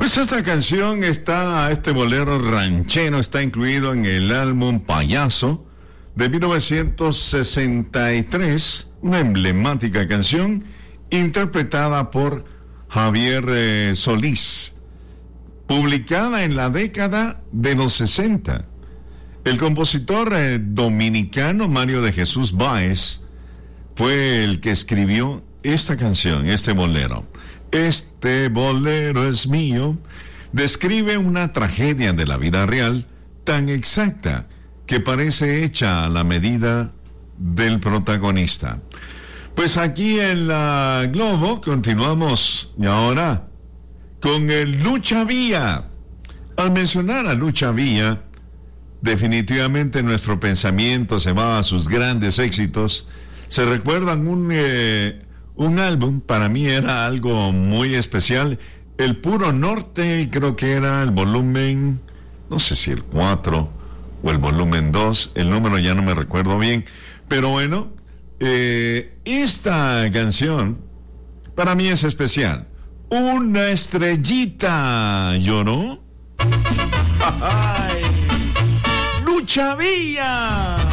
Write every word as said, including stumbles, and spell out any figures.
Pues esta canción está, este bolero ranchero está incluido en el álbum Payaso de mil novecientos sesenta y tres, una emblemática canción interpretada por Javier eh, Solís, publicada en la década de los sesenta. El compositor eh, dominicano Mario de Jesús Báez fue el que escribió esta canción, este bolero. Este bolero es mío. Describe una tragedia de la vida real tan exacta que parece hecha a la medida del protagonista. Pues aquí en la Globo continuamos y ahora con el Lucha Villa. Al mencionar a Lucha Villa, definitivamente nuestro pensamiento se va a sus grandes éxitos. Se recuerdan un, eh, un álbum, para mí era algo muy especial, El Puro Norte, y creo que era el volumen, no sé si el cuatro o el volumen dos, el número ya no me recuerdo bien, pero bueno, eh, esta canción para mí es especial. Una estrellita lloró. ¡Ay! ¡Lucha Villa!